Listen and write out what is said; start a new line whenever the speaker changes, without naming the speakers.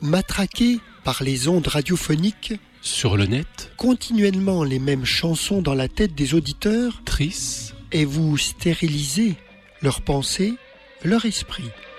Matraqués par les ondes radiophoniques,
sur le net,
continuellement les mêmes chansons dans la tête des auditeurs,
Tris,
et vous stérilisez leurs pensées, leur esprit.